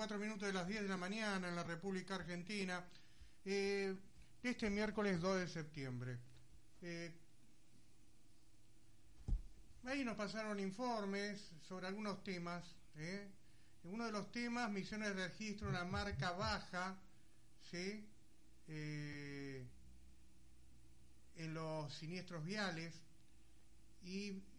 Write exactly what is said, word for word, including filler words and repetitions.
cuatro minutos de las diez de la mañana en la República Argentina, eh, de este miércoles dos de septiembre. Eh, ahí nos pasaron informes sobre algunos temas. ¿eh? Uno de los temas, Misiones registra una marca baja, ¿sí? Eh, en los siniestros viales, y